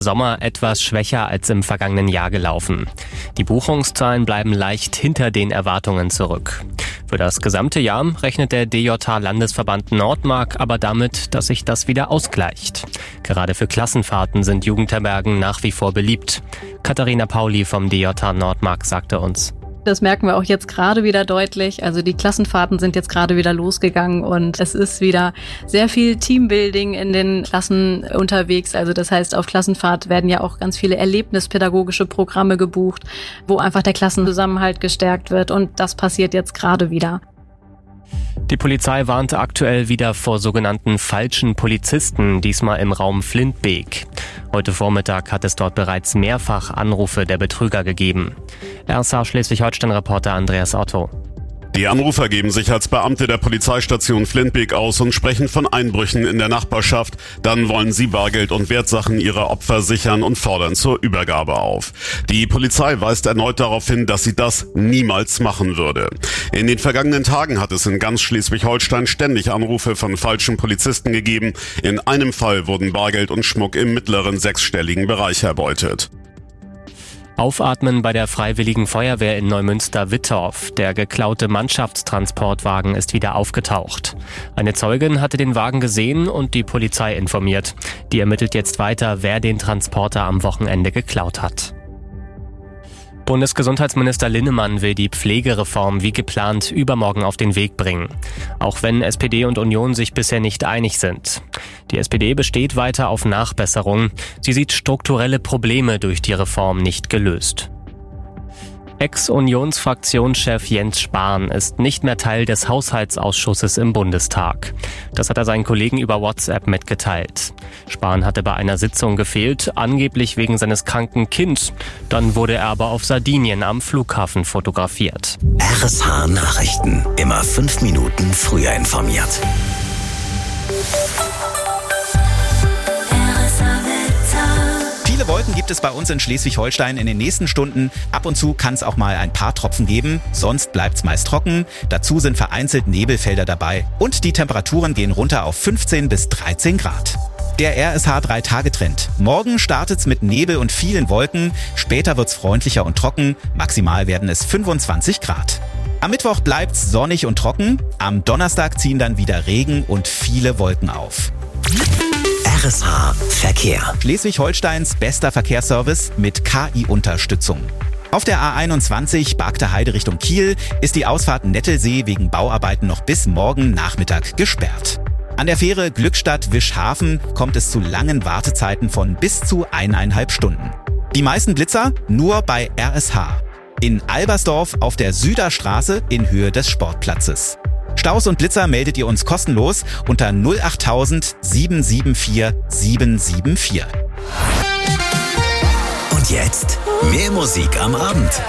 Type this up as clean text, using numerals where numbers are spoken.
Sommer etwas schwächer als im vergangenen Jahr gelaufen. Die Buchungszahlen bleiben leicht hinter den Erwartungen zurück. Für das gesamte Jahr rechnet der DJH-Landesverband Nordmark aber damit, dass sich das wieder ausgleicht. Gerade für Klassenfahrten sind Jugendherbergen nach wie vor beliebt. Katharina Pauli vom DJH Nordmark sagte uns: Das merken wir auch jetzt gerade wieder deutlich. Also die Klassenfahrten sind jetzt gerade wieder losgegangen und es ist wieder sehr viel Teambuilding in den Klassen unterwegs. Also das heißt, auf Klassenfahrt werden ja auch ganz viele erlebnispädagogische Programme gebucht, wo einfach der Klassenzusammenhalt gestärkt wird, und das passiert jetzt gerade wieder. Die Polizei warnte aktuell wieder vor sogenannten falschen Polizisten, diesmal im Raum Flintbeek. Heute Vormittag hat es dort bereits mehrfach Anrufe der Betrüger gegeben. RSA Schleswig-Holstein-Reporter Andreas Otto. Die Anrufer geben sich als Beamte der Polizeistation Flintbeek aus und sprechen von Einbrüchen in der Nachbarschaft. Dann wollen sie Bargeld und Wertsachen ihrer Opfer sichern und fordern zur Übergabe auf. Die Polizei weist erneut darauf hin, dass sie das niemals machen würde. In den vergangenen Tagen hat es in ganz Schleswig-Holstein ständig Anrufe von falschen Polizisten gegeben. In einem Fall wurden Bargeld und Schmuck im mittleren sechsstelligen Bereich erbeutet. Aufatmen bei der Freiwilligen Feuerwehr in Neumünster-Wittorf. Der geklaute Mannschaftstransportwagen ist wieder aufgetaucht. Eine Zeugin hatte den Wagen gesehen und die Polizei informiert. Die ermittelt jetzt weiter, wer den Transporter am Wochenende geklaut hat. Bundesgesundheitsminister Linnemann will die Pflegereform wie geplant übermorgen auf den Weg bringen. Auch wenn SPD und Union sich bisher nicht einig sind. Die SPD besteht weiter auf Nachbesserung. Sie sieht strukturelle Probleme durch die Reform nicht gelöst. Ex-Unionsfraktionschef Jens Spahn ist nicht mehr Teil des Haushaltsausschusses im Bundestag. Das hat er seinen Kollegen über WhatsApp mitgeteilt. Spahn hatte bei einer Sitzung gefehlt, angeblich wegen seines kranken Kindes. Dann wurde er aber auf Sardinien am Flughafen fotografiert. RSH Nachrichten. Immer 5 Minuten früher informiert. Viele Wolken gibt es bei uns in Schleswig-Holstein in den nächsten Stunden. Ab und zu kann es auch mal ein paar Tropfen geben, sonst bleibt's meist trocken. Dazu sind vereinzelt Nebelfelder dabei und die Temperaturen gehen runter auf 15 bis 13 Grad. Der RSH 3-Tage-Trend. Morgen startet's mit Nebel und vielen Wolken, später wird's freundlicher und trocken, maximal werden es 25 Grad. Am Mittwoch bleibt's sonnig und trocken, am Donnerstag ziehen dann wieder Regen und viele Wolken auf. RSH Verkehr. Schleswig-Holsteins bester Verkehrsservice mit KI-Unterstützung. Auf der A21 Bargter Heide Richtung Kiel ist die Ausfahrt Nettelsee wegen Bauarbeiten noch bis morgen Nachmittag gesperrt. An der Fähre Glückstadt-Wischhafen kommt es zu langen Wartezeiten von bis zu 1,5 Stunden. Die meisten Blitzer nur bei RSH. In Albersdorf auf der Süderstraße in Höhe des Sportplatzes. Staus und Blitzer meldet ihr uns kostenlos unter 08000 774 774. Und jetzt mehr Musik am Abend.